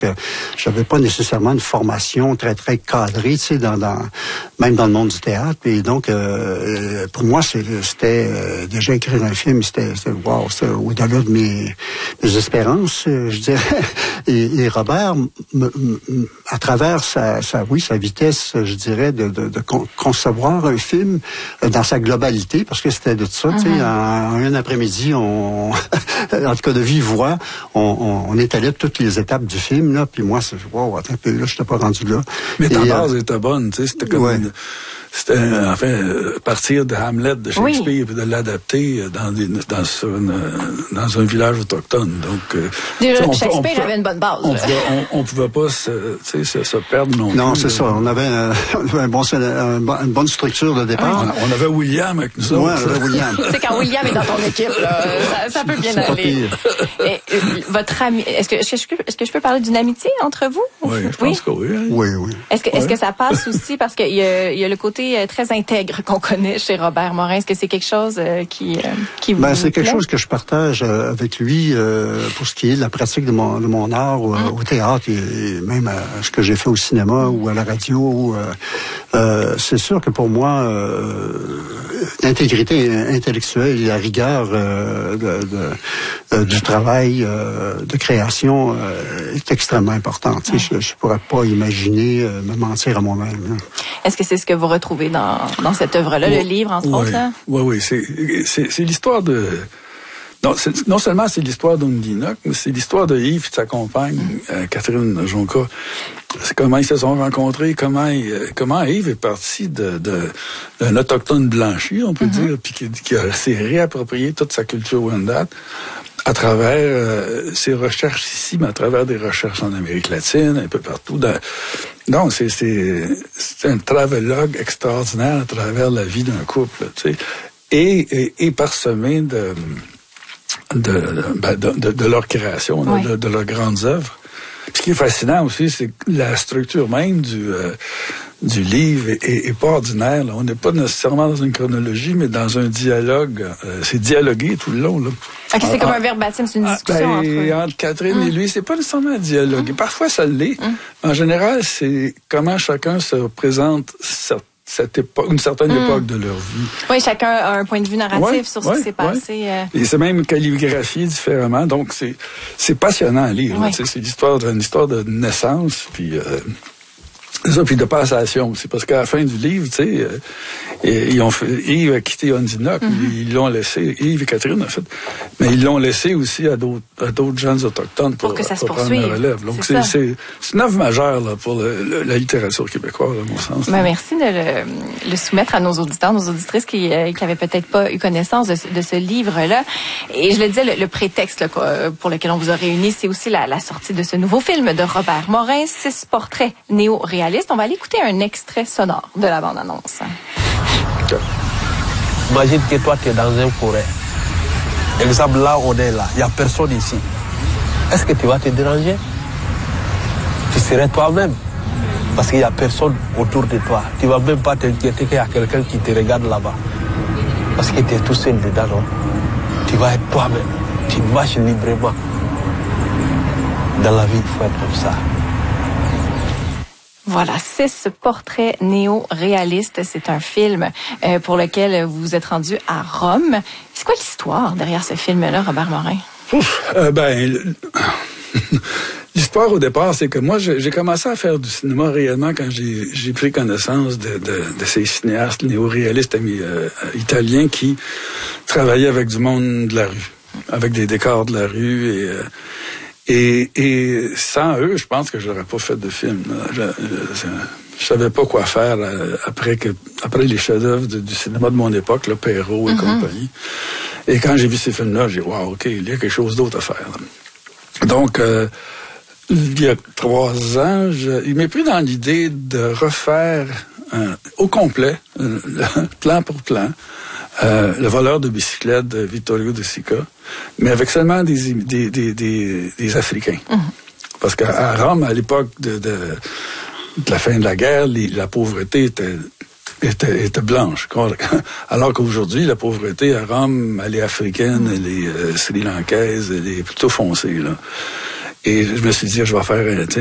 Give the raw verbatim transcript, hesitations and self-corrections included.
J'avais pas nécessairement une formation très, très cadrée, tu sais, dans, dans, même dans le monde du théâtre. Et donc, euh, pour moi, c'était euh, déjà écrire un film, c'était, c'était wow, c'était au-delà de mes, mes espérances, je dirais. Et, et Robert, m, m, à travers sa, sa, oui, sa vitesse, je dirais, de, de, de con, concevoir un film dans sa globalité, parce que c'était de ça, mm-hmm. tu sais, en, en un après-midi, on, en tout cas de vive voix, on, on, on étalait toutes les étapes du film, là, puis moi, c'est, wow, attends un peu, là, je n'étais pas rendu là. Mais ta et, base euh, était bonne, tu sais, c'était comme ouais. une, c'était, en fait, partir de Hamlet de Shakespeare oui. et de l'adapter dans, des, dans, une, dans un village autochtone. Donc, déjà, on, Shakespeare on pouvait, avait une bonne base. On pouvait, on, on pouvait pas se, se, se perdre non plus. Non, c'est ça. On avait, euh, on avait un bon, un, une bonne structure de départ. Ah, on avait William avec nous autres. Ouais, on avait William. C'est quand William est dans ton équipe, là, ça, ça peut bien aller. Et, euh, votre ami, est-ce que, est-ce que, est-ce que je peux parler d'une amitié entre vous? Oui, je pense oui? que oui. Hein. Oui, oui. Est-ce que, oui. est-ce que ça passe aussi parce qu'il y a, il y a le côté très intègre qu'on connaît chez Robert Morin? Est-ce que c'est quelque chose euh, qui, euh, qui vous ben, c'est quelque plaît? chose que je partage euh, avec lui euh, pour ce qui est de la pratique de mon, de mon art euh, mm. au théâtre et, et même à ce que j'ai fait au cinéma ou à la radio. Euh, euh, c'est sûr que pour moi, euh, l'intégrité intellectuelle et la rigueur euh, de, de, euh, du travail euh, de création euh, est extrêmement importante. Mm. Je ne pourrais pas imaginer euh, me mentir à moi-même. Là. Est-ce que c'est ce que vous retrouvez dans, dans cette œuvre-là, oui, le livre, entre oui, autres? Là? Oui, oui, c'est, c'est, c'est l'histoire de... Non, c'est, non seulement c'est l'histoire d'Undinok, mais c'est l'histoire de Yves et de sa compagne, mm. euh, Catherine Jonca. C'est comment ils se sont rencontrés, comment, il, comment Yves est parti de, de, d'un autochtone blanchi, on peut mm-hmm. dire, puis qui, qui a, s'est réapproprié toute sa culture Wendat à travers euh, ses recherches ici, mais à travers des recherches en Amérique latine, un peu partout. Dans... Donc, c'est, c'est, c'est un travelogue extraordinaire à travers la vie d'un couple, tu sais, et, et, et parsemé de, de, ben de, de, de leur création, oui. de, de leurs grandes œuvres. Puis ce qui est fascinant aussi, c'est que la structure même du... Euh, du livre est, est, est pas ordinaire. Là. On n'est pas nécessairement dans une chronologie, mais dans un dialogue. Euh, c'est dialogué tout le long. Là. Okay, c'est ah, comme un verbatim, c'est une discussion ah, ben, entre... entre Catherine mmh. et lui, c'est pas nécessairement dialogué. Mmh. Parfois, ça l'est. Mmh. En général, c'est comment chacun se représente cette, cette époque, une certaine mmh. époque de leur vie. Oui, chacun a un point de vue narratif ouais, sur ce ouais, qui s'est passé. Ouais. Euh... Et c'est même calligraphié différemment. Donc, c'est, c'est passionnant à lire. Ouais. C'est l'histoire d'une histoire de naissance, puis... Euh, C'est ça, puis de passation aussi, parce qu'à la fin du livre, tu sais, euh, ils ont fait, Yves a quitté Undinok, mm-hmm. ils l'ont laissé, Yves et Catherine en fait, mais ils l'ont laissé aussi à d'autres, à d'autres jeunes autochtones pour, pour que ça pour se prendre la relève. Donc c'est, c'est, c'est une œuvre majeure là, pour le, le, la littérature québécoise, à mon sens. Ben, merci de le, le soumettre à nos auditeurs, nos auditrices qui euh, qui avaient peut-être pas eu connaissance de, de ce livre-là. Et je le disais, le, le prétexte là, pour lequel on vous a réunis, c'est aussi la, la sortie de ce nouveau film de Robert Morin, six portraits néo-réalistes. On va aller écouter un extrait sonore de la bande-annonce. Okay. Imagine que toi, tu es dans une forêt. Exemple, là, on est là. Il n'y a personne ici. Est-ce que tu vas te déranger? Tu serais toi-même. Parce qu'il n'y a personne autour de toi. Tu ne vas même pas t'inquiéter qu'il y a quelqu'un qui te regarde là-bas. Parce que tu es tout seul dedans, non? Tu vas être toi-même. Tu marches librement. Dans la vie, il faut être comme ça. Voilà, six portraits néo-réalistes. C'est un film euh, pour lequel vous vous êtes rendu à Rome. C'est quoi l'histoire derrière ce film-là, Robert Morin? Ouf, euh, ben, l'histoire au départ, c'est que moi, j'ai commencé à faire du cinéma réellement quand j'ai, j'ai pris connaissance de, de, de ces cinéastes néo-réalistes euh, italiens qui travaillaient avec du monde de la rue, avec des décors de la rue et... Euh, Et, et sans eux, je pense que j'aurais pas fait de film. Je, je, je savais pas quoi faire après que après les chefs-d'œuvre du cinéma de mon époque, là, Perrault et mm-hmm. compagnie. Et quand j'ai vu ces films-là, j'ai dit wow, ok, il y a quelque chose d'autre à faire. Donc, euh, il y a trois ans, je, il m'est pris dans l'idée de refaire un, au complet, un, plan pour plan. Euh, le voleur de bicyclette de Vittorio De Sica, mais avec seulement des, des, des, des, des Africains. Mm-hmm. Parce qu'à Rome, à l'époque de, de, de la fin de la guerre, les, la pauvreté était, était, était blanche. Alors qu'aujourd'hui, la pauvreté à Rome, elle est africaine, elle est euh, sri-lankaise, elle est plutôt foncée, là. Et je me suis dit, je vais faire, tu sais,